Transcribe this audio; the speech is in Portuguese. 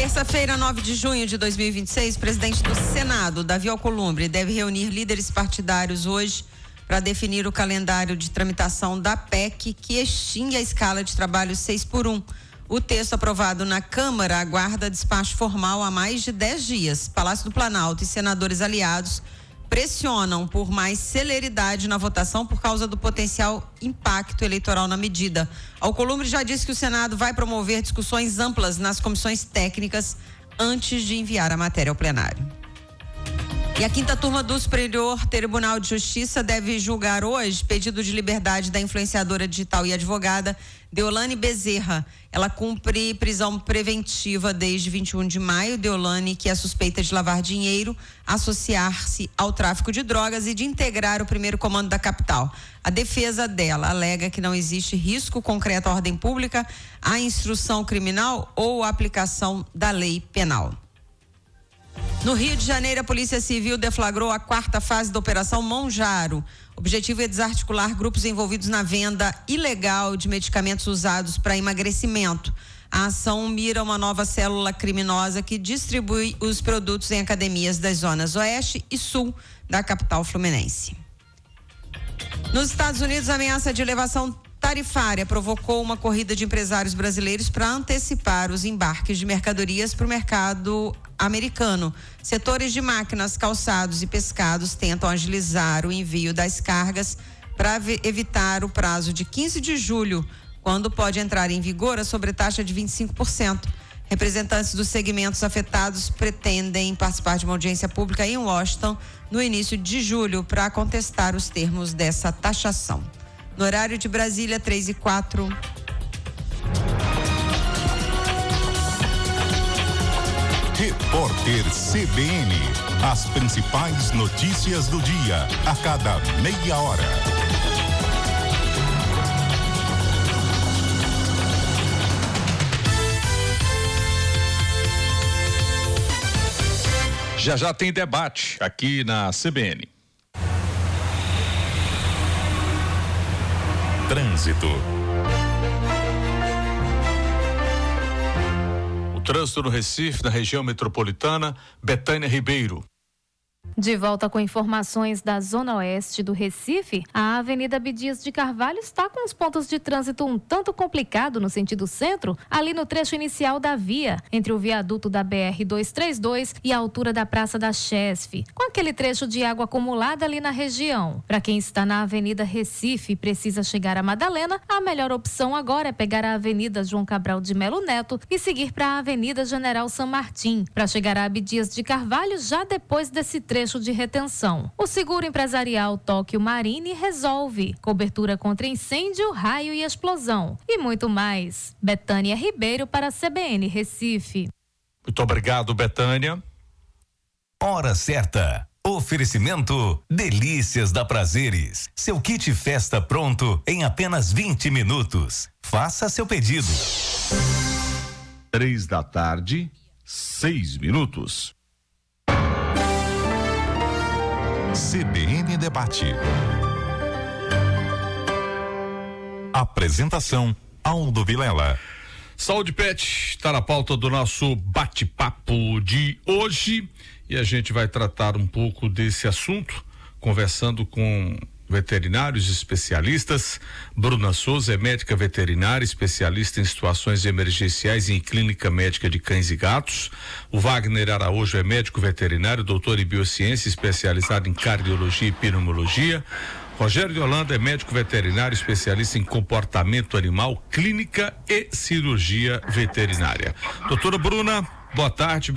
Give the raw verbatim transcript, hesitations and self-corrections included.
Terça-feira, nove de junho de dois mil e vinte e seis, o presidente do Senado, Davi Alcolumbre, deve reunir líderes partidários hoje para definir o calendário de tramitação da P E C que extingue a escala de trabalho seis por um. O texto aprovado na Câmara aguarda despacho formal há mais de dez dias. Palácio do Planalto e senadores aliados pressionam por mais celeridade na votação por causa do potencial impacto eleitoral na medida. Alcolumbre já disse que o Senado vai promover discussões amplas nas comissões técnicas antes de enviar a matéria ao plenário. E a quinta turma do Superior Tribunal de Justiça deve julgar hoje pedido de liberdade da influenciadora digital e advogada Deolane Bezerra. Ela cumpre prisão preventiva desde vinte e um de maio. Deolane, que é suspeita de lavar dinheiro, associar-se ao tráfico de drogas e de integrar o primeiro comando da capital. A defesa dela alega que não existe risco concreto à ordem pública, à instrução criminal ou à aplicação da lei penal. No Rio de Janeiro, a Polícia Civil deflagrou a quarta fase da Operação Monjaro. O objetivo é desarticular grupos envolvidos na venda ilegal de medicamentos usados para emagrecimento. A ação mira uma nova célula criminosa que distribui os produtos em academias das zonas oeste e sul da capital fluminense. Nos Estados Unidos, a ameaça de elevação tarifária provocou uma corrida de empresários brasileiros para antecipar os embarques de mercadorias para o mercado americano. Setores de máquinas, calçados e pescados tentam agilizar o envio das cargas para evitar o prazo de quinze de julho, quando pode entrar em vigor a sobretaxa de vinte e cinco por cento. Representantes dos segmentos afetados pretendem participar de uma audiência pública em Washington no início de julho para contestar os termos dessa taxação. No horário de Brasília, três e quatro. Repórter C B N. As principais notícias do dia, a cada meia hora. Já já tem debate aqui na C B N. Trânsito. O trânsito no Recife, na região metropolitana, Betânia Ribeiro. De volta com informações da Zona Oeste do Recife, a Avenida Abdias de Carvalho está com os pontos de trânsito um tanto complicado no sentido centro, ali no trecho inicial da via, entre o viaduto da B R duzentos e trinta e dois e a altura da Praça da Chesf, com aquele trecho de água acumulada ali na região. Para quem está na Avenida Recife e precisa chegar a Madalena, a melhor opção agora é pegar a Avenida João Cabral de Melo Neto e seguir para a Avenida General San Martín, para chegar a Abdias de Carvalho já depois desse trecho de retenção. O seguro empresarial Tóquio Marine resolve cobertura contra incêndio, raio e explosão e muito mais. Betânia Ribeiro para a C B N Recife. Muito obrigado, Betânia. Hora certa. Oferecimento Delícias da Prazeres. Seu kit festa pronto em apenas vinte minutos. Faça seu pedido. Três da tarde, seis minutos. C B N Debate. Apresentação Aldo Vilela. Saúde Pet está na pauta do nosso bate-papo de hoje e a gente vai tratar um pouco desse assunto, conversando com veterinários especialistas. Bruna Souza é médica veterinária, especialista em situações emergenciais e em clínica médica de cães e gatos. O Wagner Araújo é médico veterinário, doutor em biociência, especializado em cardiologia e pneumologia. Rogério de Holanda é médico veterinário, especialista em comportamento animal, clínica e cirurgia veterinária. Doutora Bruna, boa tarde.